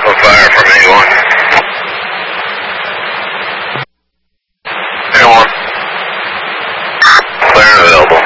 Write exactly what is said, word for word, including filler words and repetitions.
Echo fire from anyone. Anyone. Clear and available.